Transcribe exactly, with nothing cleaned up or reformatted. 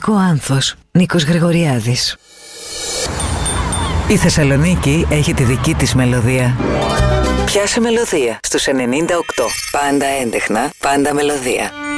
Ηχητικό άνθος, Νίκος Γρηγοριάδης. Η Θεσσαλονίκη έχει τη δική της μελωδία. Πιάσε μελωδία στους ενενήντα οκτώ. Πάντα έντεχνα, πάντα μελωδία.